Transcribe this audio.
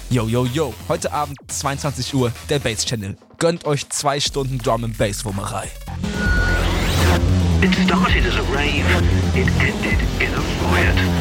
Yo, yo, yo. Heute Abend 22 Uhr, der Bass Channel. Gönnt euch 2 Stunden Drum and Bass Wummerei. It started as a rave, it ended in a riot.